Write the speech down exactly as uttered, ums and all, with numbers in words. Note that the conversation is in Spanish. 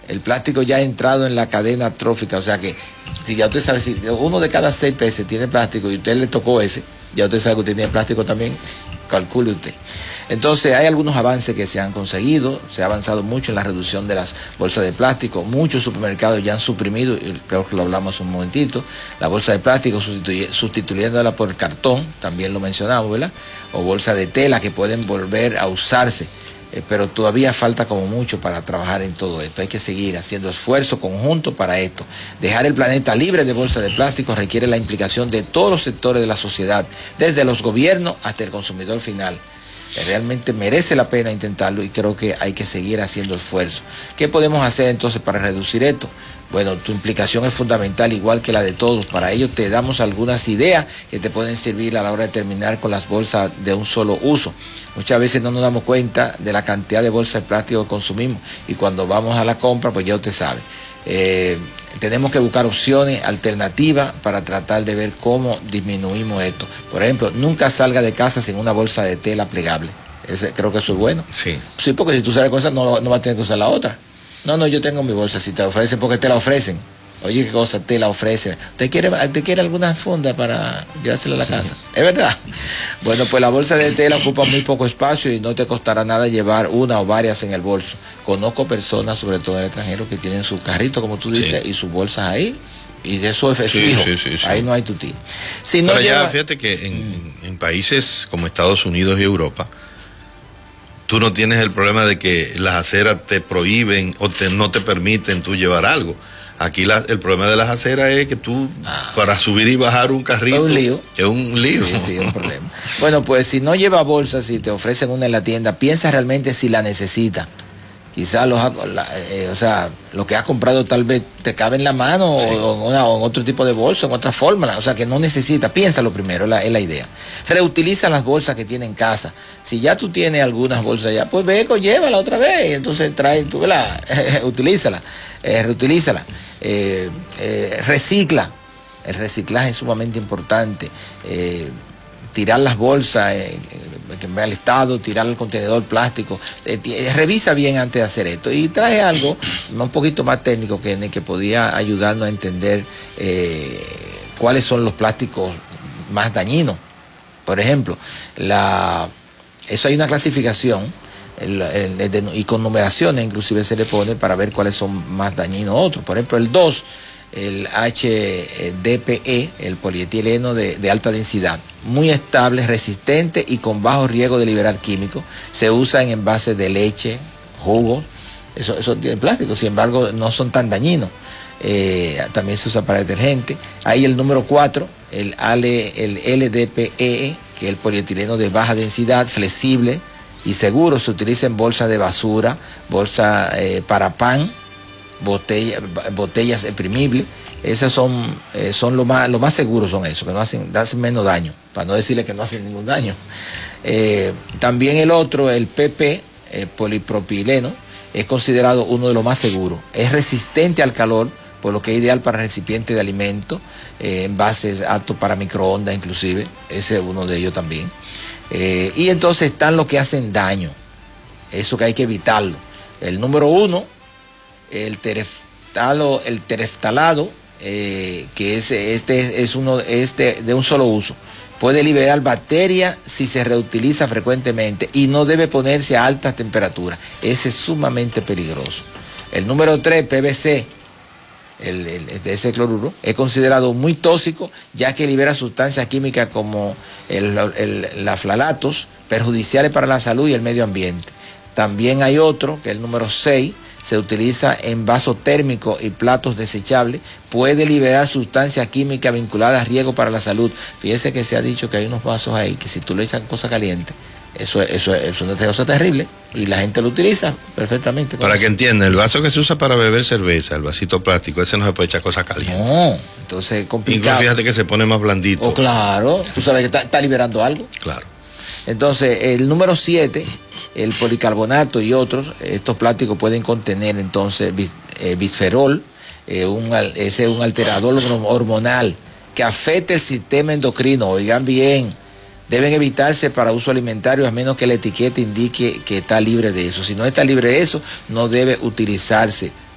El plástico ya ha entrado en la cadena trófica, o sea que si ya usted sabe, si uno de cada seis peces tiene plástico y usted le tocó ese, ya usted sabe que usted tiene plástico también, calcule usted. Entonces hay algunos avances que se han conseguido, se ha avanzado mucho en la reducción de las bolsas de plástico, muchos supermercados ya han suprimido, y creo que lo hablamos un momentito, la bolsa de plástico sustituy, sustituyéndola por cartón, también lo mencionamos, ¿verdad? O bolsa de tela que pueden volver a usarse. Eh, pero todavía falta como mucho para trabajar en todo esto. Hay que seguir haciendo esfuerzo conjunto para esto. Dejar el planeta libre de bolsas de plástico requiere la implicación de todos los sectores de la sociedad, desde los gobiernos hasta el consumidor final. Eh, realmente merece la pena intentarlo y creo que hay que seguir haciendo esfuerzo. ¿Qué podemos hacer entonces para reducir esto? Bueno, tu implicación es fundamental, igual que la de todos. Para ello te damos algunas ideas que te pueden servir a la hora de terminar con las bolsas de un solo uso. Muchas veces no nos damos cuenta de la cantidad de bolsas de plástico que consumimos y cuando vamos a la compra, pues ya usted sabe. Eh, tenemos que buscar opciones alternativas para tratar de ver cómo disminuimos esto. Por ejemplo, nunca salga de casa sin una bolsa de tela plegable. Ese, creo que eso es bueno. Sí. Sí, porque si tú sales con esa, no, no vas a tener que usar la otra. No, no, yo tengo mi bolsa, si te la ofrecen, porque te la ofrecen. Oye, qué cosa, te la ofrecen. ¿Usted quiere, ¿Usted quiere alguna funda para llevársela a la casa? ¿Es verdad? Bueno, pues la bolsa de tela ocupa muy poco espacio y no te costará nada llevar una o varias en el bolso. Conozco personas, sobre todo en el extranjero, que tienen su carrito, como tú dices, sí, y sus bolsas ahí. Y de eso es, es sí, fijo. Sí, sí, sí. Ahí no hay tutí. Si no Pero ya, lleva... fíjate que en, en países como Estados Unidos y Europa, tú no tienes el problema de que las aceras te prohíben o te, no te permiten tú llevar algo. Aquí la, el problema de las aceras es que tú, ah, para subir y bajar un carrito, es un lío. Es un lío. Sí, sí, es un problema. Bueno, pues si no lleva bolsa, si te ofrecen una en la tienda, piensa realmente si la necesita. Quizás los, la, eh, o sea, lo que has comprado tal vez te cabe en la mano, sí, o, o, una, o en otro tipo de bolsa, en otra forma, o sea que no necesita. Piénsalo primero, es la, es la idea. Reutiliza las bolsas que tienes en casa. Si ya tú tienes algunas bolsas ya, pues ve, llévala otra vez, entonces trae, tú la, eh, utilízala, eh, reutilízala, eh, eh, recicla. El reciclaje es sumamente importante. Eh, tirar las bolsas eh, que me ha listado, tirar el contenedor plástico, eh, eh, revisa bien antes de hacer esto y trae algo un poquito más técnico que, que podía ayudarnos a entender eh, cuáles son los plásticos más dañinos. Por ejemplo, la, eso hay una clasificación el, el, el de, y con numeraciones inclusive se le pone para ver cuáles son más dañinos otros. Por ejemplo, el dos, el H D P E, el polietileno de, de alta densidad, muy estable, resistente y con bajo riesgo de liberar químicos. Se usa en envases de leche, jugos, eso, eso tiene plástico, sin embargo no son tan dañinos. Eh, también se usa para detergente. Hay el número cuatro, el, el L D P E, que es el polietileno de baja densidad, flexible y seguro. Se utiliza en bolsas de basura, bolsa eh, para pan, Botella, botellas exprimibles. Esas son, eh, son lo más, lo más seguros son esos, que no hacen, hacen menos daño, para no decirle que no hacen ningún daño. Eh, también el otro, el P P, eh, polipropileno, es considerado uno de los más seguros. Es resistente al calor, por lo que es ideal para recipientes de alimentos, eh, envases aptos para microondas inclusive, ese es uno de ellos también. Eh, y entonces están los que hacen daño, eso que hay que evitarlo. El número uno, el tereftalo, el tereftalado, eh, que es, este es uno este de un solo uso. Puede liberar bacterias si se reutiliza frecuentemente y no debe ponerse a altas temperaturas. Ese es sumamente peligroso. El número tres, P V C, el, el, de ese cloruro, es considerado muy tóxico ya que libera sustancias químicas como el, el, la flalatos, perjudiciales para la salud y el medio ambiente. También hay otro, que es el número seis, se utiliza en vasos térmicos y platos desechables, puede liberar sustancias químicas vinculadas a riesgo para la salud. Fíjese que se ha dicho que hay unos vasos ahí que si tú le echas cosas calientes, eso, eso, eso es una cosa terrible y la gente lo utiliza perfectamente. Para eso. Que entiendan, el vaso que se usa para beber cerveza, el vasito plástico, ese no se puede echar cosas calientes. No, entonces es complicado. Incluso fíjate que se pone más blandito. Oh, claro, tú sabes que está, está liberando algo. Claro. Entonces, el número siete, el policarbonato y otros, estos plásticos pueden contener entonces bis, eh, bisferol, eh, un, ese es un alterador hormonal que afecta el sistema endocrino. Oigan bien, deben evitarse para uso alimentario a menos que la etiqueta indique que está libre de eso. Si no está libre de eso, no debe utilizarse